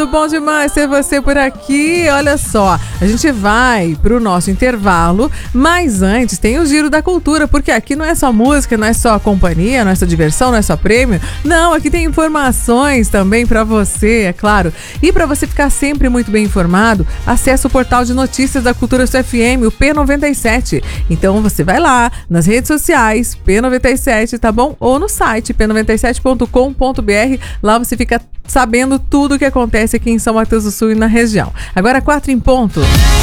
querido, bom demais ter você por aqui. Olha só, a gente vai pro nosso intervalo, mas antes tem o Giro da Cultura, porque aqui não é só música, não é só companhia, não é só diversão, não é só prêmio. Não, aqui tem informações também pra você, é claro. E pra você ficar sempre muito bem informado, acesse o portal de notícias da Cultura FM, o P97. Então você vai lá nas redes sociais, P97, tá bom? Ou no site p97.com.br. Lá você fica sabendo tudo o que acontece aqui em São Mateus do Sul e na região. Agora 4 em ponto.